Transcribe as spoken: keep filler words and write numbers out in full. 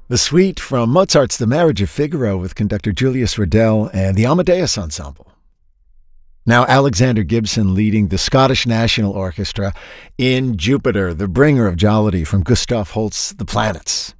The suite from Mozart's The Marriage of Figaro with conductor Julius Riddell and the Amadeus Ensemble. Now Alexander Gibson leading the Scottish National Orchestra in Jupiter, the bringer of jollity from Gustav Holst's The Planets.